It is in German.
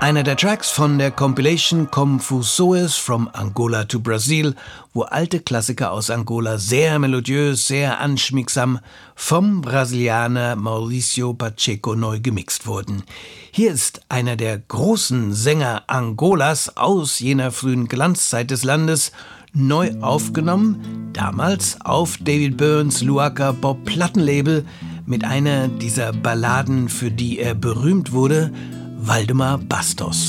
Einer der Tracks von der Compilation Confusoes from Angola to Brazil, wo alte Klassiker aus Angola sehr melodiös, sehr anschmiegsam vom Brasilianer Mauricio Pacheco neu gemixt wurden. Hier ist einer der großen Sänger Angolas aus jener frühen Glanzzeit des Landes, neu aufgenommen, damals auf David Byrnes Luaka Bob Plattenlabel, mit einer dieser Balladen, für die er berühmt wurde, Waldemar Bastos.